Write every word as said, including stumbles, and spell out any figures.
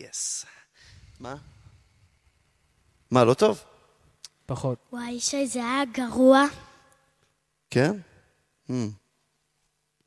יס. מה? מה, לא טוב? פחות. וואי, שי, זה היה גרוע. כן? Hmm.